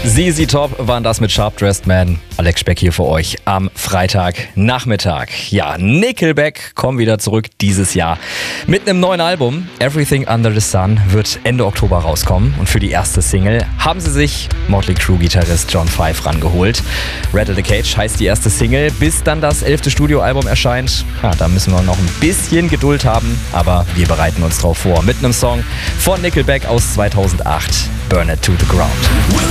ZZ Top waren das mit Sharp Dressed Man. Alex Speck hier für euch am Freitagnachmittag. Ja, Nickelback kommen wieder zurück dieses Jahr mit einem neuen Album. Everything Under the Sun wird Ende Oktober rauskommen. Und für die erste Single haben sie sich Motley Crue-Gitarrist John Five rangeholt. Rattle the Cage heißt die erste Single. Bis dann das 11. Studioalbum erscheint, da müssen wir noch ein bisschen Geduld haben. Aber wir bereiten uns drauf vor mit einem Song von Nickelback aus 2008, Burn It to the Ground.